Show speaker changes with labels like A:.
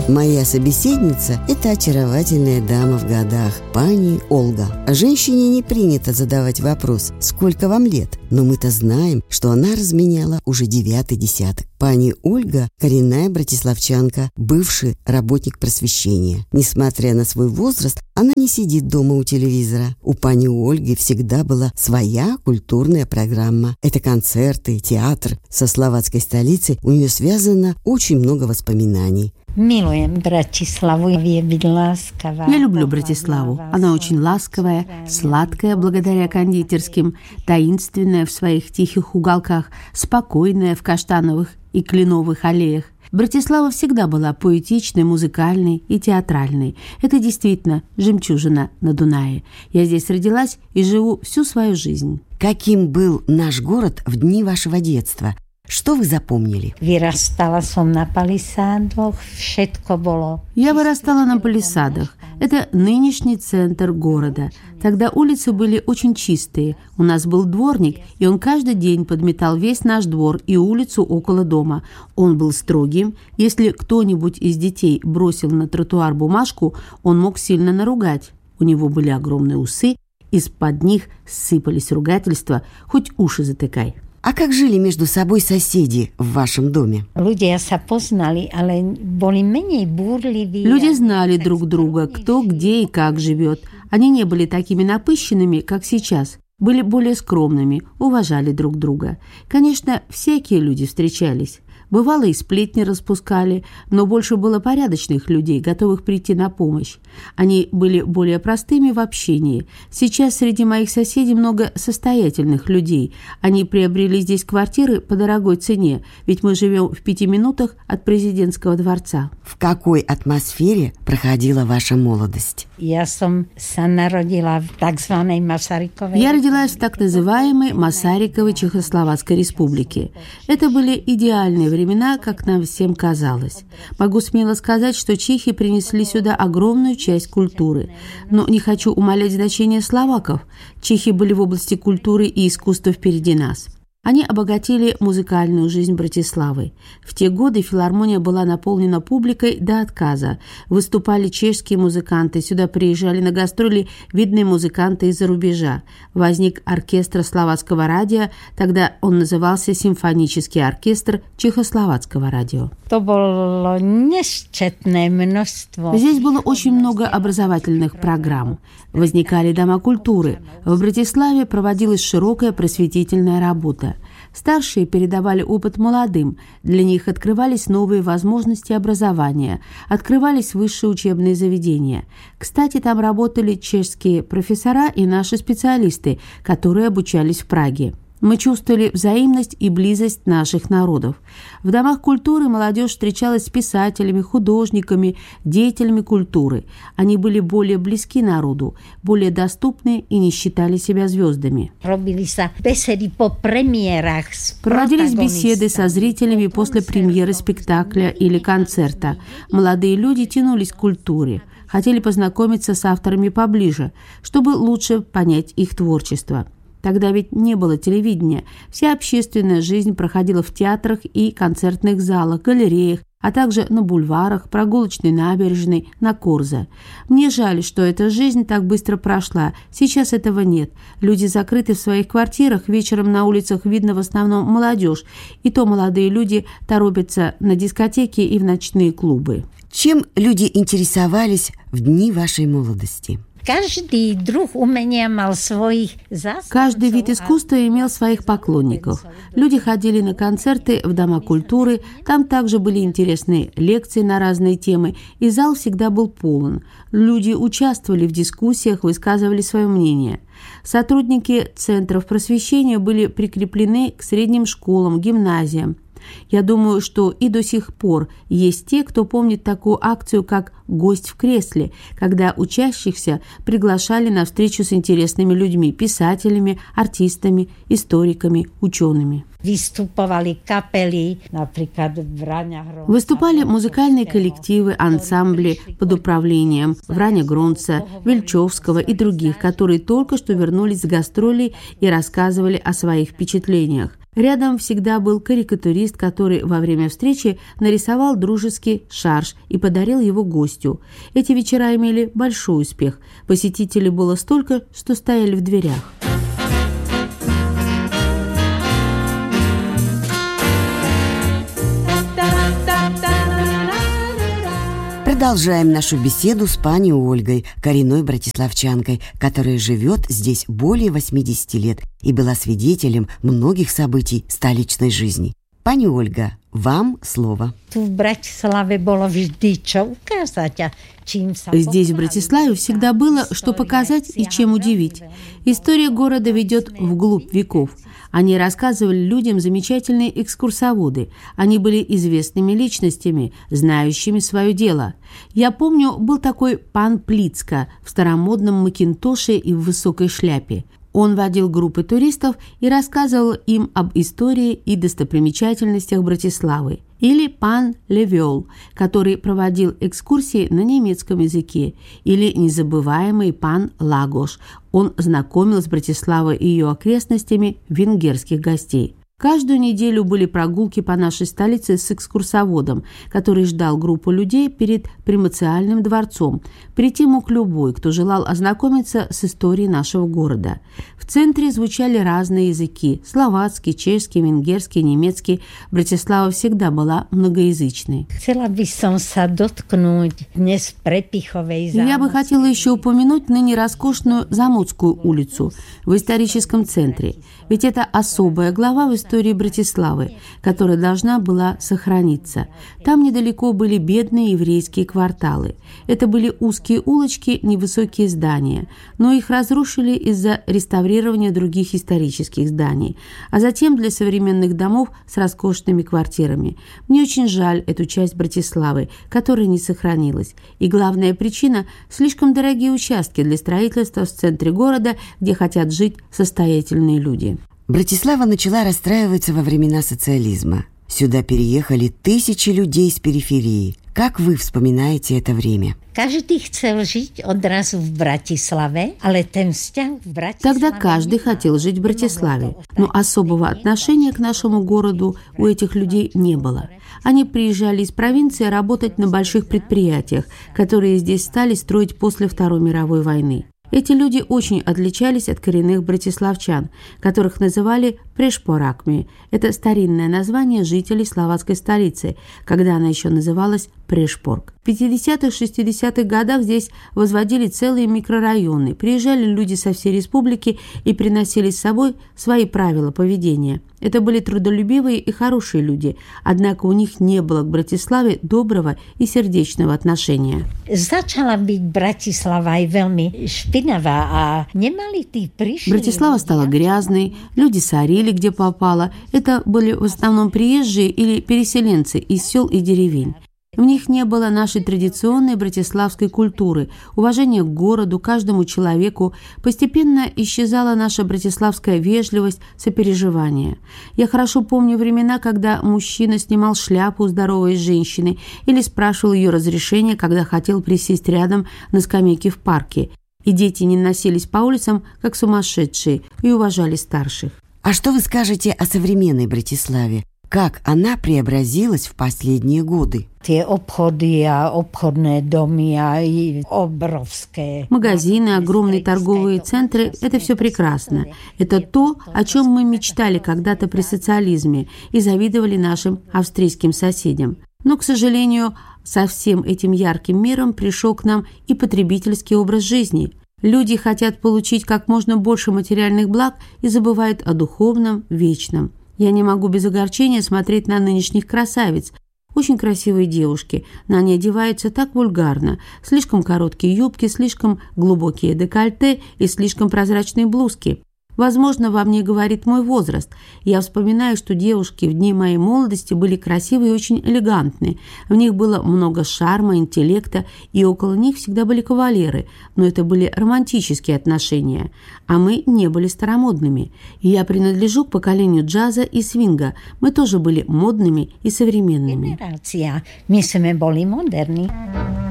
A: Моя собеседница – это очаровательная дама в годах, пани Ольга. Женщине не принято задавать вопрос «Сколько вам лет?», но мы-то знаем, что она разменяла уже 9-й десяток. Пани Ольга – коренная братиславчанка, бывший работник просвещения. Несмотря на свой возраст, она не сидит дома у телевизора. У пани Ольги всегда была своя культурная программа. Это концерты, театр. Со словацкой столицей у нее связано очень много воспоминаний.
B: Я люблю Братиславу. Она очень ласковая, сладкая благодаря кондитерским, таинственная в своих тихих уголках, спокойная в каштановых и кленовых аллеях. Братислава всегда была поэтичной, музыкальной и театральной. Это действительно жемчужина на Дунае. Я здесь родилась и живу всю свою жизнь.
A: Каким был наш город в дни вашего детства? Что вы запомнили?
B: Я вырастала на палисадах. Это нынешний центр города. Тогда улицы были очень чистые. У нас был дворник, и он каждый день подметал весь наш двор и улицу около дома. Он был строгим. Если кто-нибудь из детей бросил на тротуар бумажку, он мог сильно наругать. У него были огромные усы, из-под них сыпались ругательства, хоть уши затыкай.
A: А как жили между собой соседи в вашем доме?
B: Люди знали друг друга, кто где и как живет. Они не были такими напыщенными, как сейчас. Были более скромными, уважали друг друга. Конечно, всякие люди встречались. Бывало, и сплетни распускали, но больше было порядочных людей, готовых прийти на помощь. Они были более простыми в общении. Сейчас среди моих соседей много состоятельных людей. Они приобрели здесь квартиры по дорогой цене, ведь мы живем в 5 минутах от президентского дворца.
A: В какой атмосфере проходила ваша молодость?
B: Я родилась в так называемой Масариковой Чехословацкой республике. Это были идеальные времена, как нам всем казалось. Могу смело сказать, что чехи принесли сюда огромную часть культуры. Но не хочу умалять значение словаков. Чехи были в области культуры и искусства впереди нас. Они обогатили музыкальную жизнь Братиславы. В те годы филармония была наполнена публикой до отказа. Выступали чешские музыканты, сюда приезжали на гастроли видные музыканты из-за рубежа. Возник оркестр словацкого радио, тогда он назывался Симфонический оркестр Чехословацкого радио. Здесь было очень много образовательных программ. Возникали дома культуры. В Братиславе проводилась широкая просветительная работа. Старшие передавали опыт молодым, для них открывались новые возможности образования, открывались высшие учебные заведения. Кстати, там работали чешские профессора и наши специалисты, которые обучались в Праге. Мы чувствовали взаимность и близость наших народов. В домах культуры молодежь встречалась с писателями, художниками, деятелями культуры. Они были более близки народу, более доступны и не считали себя звездами. Проводились беседы со зрителями после премьеры спектакля или концерта. Молодые люди тянулись к культуре, хотели познакомиться с авторами поближе, чтобы лучше понять их творчество. Тогда ведь не было телевидения. Вся общественная жизнь проходила в театрах и концертных залах, галереях, а также на бульварах, прогулочной набережной, на Корзе. Мне жаль, что эта жизнь так быстро прошла. Сейчас этого нет. Люди закрыты в своих квартирах, вечером на улицах видно в основном молодежь. И то молодые люди торопятся на дискотеки и в ночные клубы.
A: Чем люди интересовались в дни вашей молодости?
B: Каждый вид искусства имел своих поклонников. Люди ходили на концерты в дома культуры, там также были интересные лекции на разные темы, и зал всегда был полон. Люди участвовали в дискуссиях, высказывали свое мнение. Сотрудники центров просвещения были прикреплены к средним школам, гимназиям. Я думаю, что и до сих пор есть те, кто помнит такую акцию, как «Гость в кресле», когда учащихся приглашали на встречу с интересными людьми, писателями, артистами, историками, учеными. Выступали музыкальные коллективы, ансамбли под управлением Враня Гронца, Вельчевского и других, которые только что вернулись с гастролей и рассказывали о своих впечатлениях. Рядом всегда был карикатурист, который во время встречи нарисовал дружеский шарж и подарил его гостю. Эти вечера имели большой успех. Посетителей было столько, что стояли в дверях.
A: Продолжаем нашу беседу с пани Ольгой, коренной братиславчанкой, которая живет здесь более 80 лет и была свидетелем многих событий столичной жизни. Пани Ольга, вам слово.
B: Здесь, в Братиславе, всегда было, что показать и чем удивить. История города ведет вглубь веков. Они рассказывали людям замечательные экскурсоводы. Они были известными личностями, знающими свое дело. Я помню, был такой пан Плицка в старомодном макинтоше и в высокой шляпе. Он водил группы туристов и рассказывал им об истории и достопримечательностях Братиславы. Или пан Левёл, который проводил экскурсии на немецком языке. Или незабываемый пан Лагош. Он знакомил с Братиславой и ее окрестностями венгерских гостей. Каждую неделю были прогулки по нашей столице с экскурсоводом, который ждал группу людей перед Примациальным дворцом. Прийти мог любой, кто желал ознакомиться с историей нашего города. В центре звучали разные языки – словацкий, чешский, венгерский, немецкий. Братислава всегда была многоязычной. Я бы хотела еще упомянуть ныне роскошную Замоцкую улицу в историческом центре. Ведь это особая глава в истории Братиславы, которая должна была сохраниться. Там недалеко были бедные еврейские кварталы. Это были узкие улочки, невысокие здания, но их разрушили из-за реставрирования других исторических зданий, а затем для современных домов с роскошными квартирами. Мне очень жаль эту часть Братиславы, которая не сохранилась. И главная причина – слишком дорогие участки для строительства в центре города, где хотят жить состоятельные люди.
A: Братислава начала расстраиваться во времена социализма. Сюда переехали тысячи людей с периферии. Как вы вспоминаете это время?
C: Каждый хотел жить одразу в Братиславе,
B: Тогда каждый хотел жить в Братиславе, но особого отношения к нашему городу у этих людей не было. Они приезжали из провинции работать на больших предприятиях, которые здесь стали строить после Второй мировой войны. Эти люди очень отличались от коренных братиславчан, которых называли прешпоракми. Это старинное название жителей словацкой столицы, когда она еще называлась Прешпорг. В 50-х, 60-х годах здесь возводили целые микрорайоны. Приезжали люди со всей республики и приносили с собой свои правила поведения. Это были трудолюбивые и хорошие люди, однако у них не было к Братиславе доброго и сердечного отношения. Братислава стала грязной, люди сорили где попало. Это были в основном приезжие или переселенцы из сел и деревень. В них не было нашей традиционной братиславской культуры, уважения к городу, каждому человеку. Постепенно исчезала наша братиславская вежливость, сопереживание. Я хорошо помню времена, когда мужчина снимал шляпу, здороваясь с женщиной, или спрашивал ее разрешения, когда хотел присесть рядом на скамейке в парке. И дети не носились по улицам, как сумасшедшие, и уважали старших.
A: А что вы скажете о современной Братиславе? Как она преобразилась в последние годы?
B: Магазины, огромные торговые центры – это все прекрасно. Это то, о чем мы мечтали когда-то при социализме и завидовали нашим австрийским соседям. Но, к сожалению, со всем этим ярким миром пришел к нам и потребительский образ жизни. Люди хотят получить как можно больше материальных благ и забывают о духовном, вечном. Я не могу без огорчения смотреть на нынешних красавиц. Очень красивые девушки, но они одеваются так вульгарно. Слишком короткие юбки, слишком глубокие декольте и слишком прозрачные блузки. Возможно, во мне говорит мой возраст. Я вспоминаю, что девушки в дни моей молодости были красивые и очень элегантные. В них было много шарма, интеллекта, и около них всегда были кавалеры. Но это были романтические отношения. А мы не были старомодными. И я принадлежу к поколению джаза и свинга. Мы тоже были модными и современными.
C: Мы были модерны.